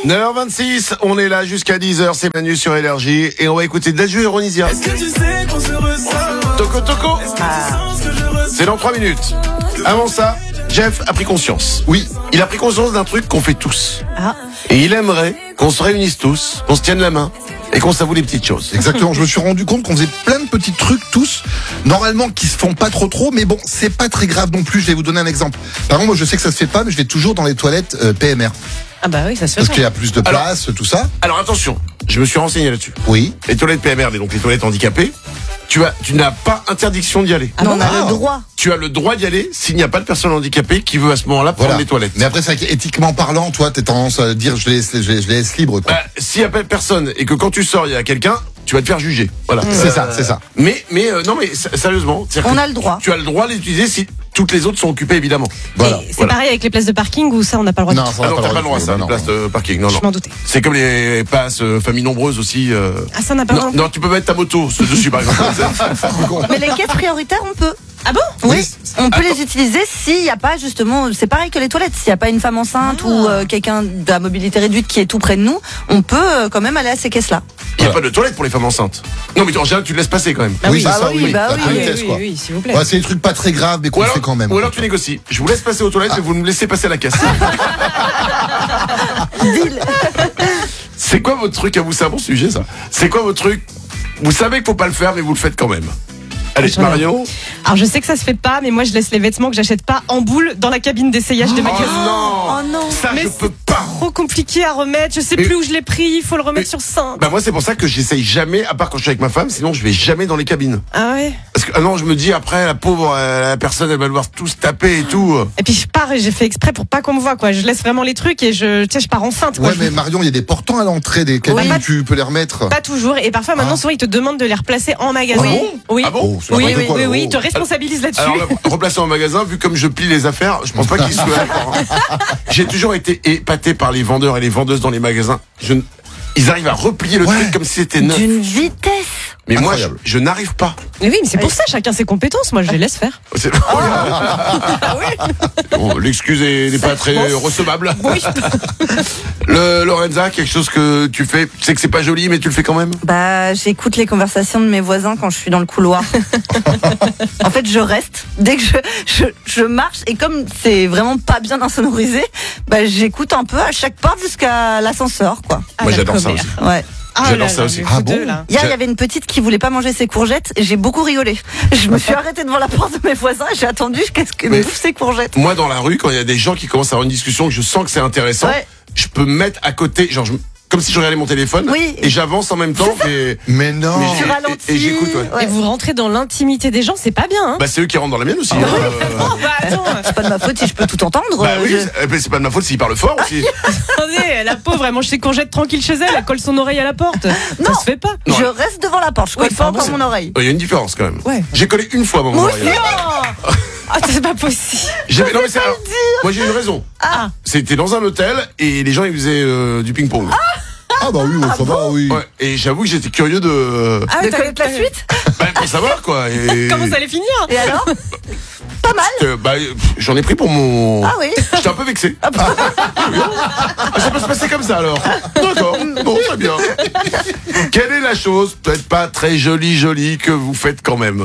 9h26, on est là jusqu'à 10h, c'est Manu sur Énergie et on va écouter Dadju et Ronisia. Est-ce que tu sais qu'on se ressent? Toco Toco, c'est dans 3 minutes. Avant ça, Jeff a pris conscience. Oui, il a pris conscience d'un truc qu'on fait tous. Et il aimerait qu'on se réunisse tous, qu'on se tienne la main et qu'on s'avoue les petites choses. Exactement, je me suis rendu compte qu'on faisait plein de petits trucs tous, normalement qui se font pas trop, mais bon, c'est pas très grave non plus. Je vais vous donner un exemple. Par exemple, moi je sais que ça se fait pas, mais je vais toujours dans les toilettes PMR. Ah bah oui, ça se fait. Parce qu'il y a plus de place, tout ça. Alors attention, je me suis renseigné là-dessus. Oui. Les toilettes PMR, donc les toilettes handicapées, tu n'as pas interdiction d'y aller. Ah non, on a le droit. Tu as le droit d'y aller s'il n'y a pas de personne handicapée qui veut à ce moment-là prendre les toilettes. Mais après, c'est vrai qu'éthiquement parlant, toi, t'as tendance à dire je les laisse libres, quoi. S'il n'y a pas de personne et que quand tu sors, il y a quelqu'un, tu vas te faire juger. Voilà. C'est ça. Mais non, mais sérieusement. On a le droit. Tu as le droit de l'utiliser si toutes les autres sont occupées, évidemment. Voilà. C'est pareil avec les places de parking ou ça, on n'a pas le droit Non, du tout. ça, on n'a t'as pas le droit, ça, les places de parking. Non. Je m'en doutais. C'est comme les passes familles nombreuses aussi. Ah, ça, on n'a pas le droit. Non, tu peux mettre ta moto dessus, par exemple. Mais les caisses prioritaires, on peut. Ah bon? Oui, on peut les utiliser s'il n'y a pas justement, c'est pareil que les toilettes, s'il n'y a pas une femme enceinte ou quelqu'un de la mobilité réduite qui est tout près de nous, on peut quand même aller à ces caisses-là. Il n'y a pas de toilette pour les femmes enceintes. Non, mais en général, tu le laisses passer quand même. Bah oui, c'est ça, oui. bah À oui, toute oui, vitesse, quoi. Oui, s'il vous plaît. Ouais, c'est des trucs pas très graves, mais qu'on fait quand même. Ou alors tu négocies. Je vous laisse passer aux toilettes, mais vous me laissez passer à la caisse. C'est quoi votre truc à vous? C'est un bon sujet, ça. C'est quoi votre truc? Vous savez qu'il faut pas le faire, mais vous le faites quand même. Allez, Marion. Alors je sais que ça se fait pas, mais moi je laisse les vêtements que j'achète pas en boule dans la cabine d'essayage des magasins. Oh non. Ça, Mais je peux pas. Trop compliqué à remettre, je sais plus où je l'ai pris, il faut le remettre sur cintre. Bah moi c'est pour ça que j'essaye jamais, à part quand je suis avec ma femme, sinon je vais jamais dans les cabines. Ah ouais. Parce que non, je me dis après la pauvre la personne, elle va devoir tout se taper et tout. Et puis je pars et j'ai fait exprès pour pas qu'on me voit quoi. Je laisse vraiment les trucs et je pars enceinte quoi. Ouais, mais Marion, il y a des portants à l'entrée des cabines, Oui. tu peux les remettre. Pas toujours et parfois maintenant souvent ils te demandent de les replacer en magasin. Oui. Ah bon? Oh, c'est n'importe quoi, là. Ils te responsabilisent là-dessus. Alors replacer en magasin, vu comme je plie les affaires, je pense pas qu'ils soient d'accord. J'ai toujours été épaté par les vendeurs et les vendeuses dans les magasins. Ils arrivent à replier le truc comme si c'était neuf. D'une vitesse. Mais moi, Incroyable. je n'arrive pas. Mais oui, mais c'est pour ça, chacun ses compétences. Moi, je les laisse faire. C'est- Bon, l'excuse n'est pas très recevable. Oui. Lorenza, quelque chose que tu fais, tu sais que c'est pas joli, mais tu le fais quand même. Bah, j'écoute les conversations de mes voisins quand je suis dans le couloir. En fait, je reste. Dès que je marche, et comme c'est vraiment pas bien insonorisé, bah, j'écoute un peu à chaque porte jusqu'à l'ascenseur, quoi. Moi, j'adore ça aussi. Ouais. J'adore ça aussi. Ah bon? Hier, il y avait une petite qui voulait pas manger ses courgettes et j'ai beaucoup rigolé. Je me suis arrêtée devant la porte de mes voisins et j'ai attendu qu'est-ce qu'elle Mais- bouffe ses courgettes. Moi, dans la rue, quand il y a des gens qui commencent à avoir une discussion, que je sens que c'est intéressant, Ouais. je peux me mettre à côté, genre comme si je regardais mon téléphone, Oui. et j'avance en même temps. Mais non. Mais Tu Et- ralentis. et j'écoute, ouais. Et vous rentrez dans l'intimité des gens, c'est pas bien. Hein. Bah, c'est eux qui rentrent dans la mienne aussi. Oh, bah attends, C'est pas de ma faute si je peux tout entendre. Bah oui, Je- c'est pas de ma faute s'ils parlent fort aussi. attendez, la pauvre, elle mange ses courgettes tranquille chez elle, elle colle son oreille à la porte. Ça se fait pas. Non. Je reste devant la porte, je colle Oui, pas pardon, encore c'est- mon oreille. Il y a une différence quand même. Ouais. J'ai collé une fois mon oreille. Non Ah, c'est pas possible. Non, mais c'est alors, moi j'ai une raison. C'était dans un hôtel et les gens ils faisaient du ping-pong. Ah bah oui, ça va, oui. Ouais, et j'avoue que j'étais curieux de Ah, De t'as- connaître la suite t'as- pour savoir quoi. Et Comment ça allait finir? Et alors Pas mal. J'en ai pris pour mon. Ah oui. J'étais un peu vexé. Ah, ça peut se passer comme ça alors. D'accord. Bon, très bien. Quelle est la chose, peut-être pas très jolie, que vous faites quand même?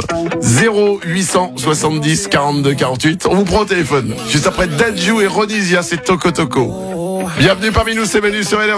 0870 42 48. On vous prend au téléphone. Juste après Dadju et Ronisia, c'est Toco Toco. Bienvenue parmi nous, c'est Manu sur Énergie.